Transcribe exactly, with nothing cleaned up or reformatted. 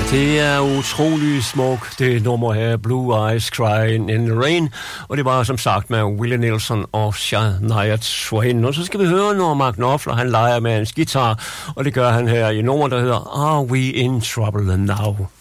Det er utrolig smukt, det nummer her, Blue Eyes Crying in the Rain, og det var som sagt med Willie Nelson og Shania Twain. Og så skal vi høre, når Mark Knopfler, han leger med hans guitar, og det gør han her i nummer, der hedder Are We in Trouble Now?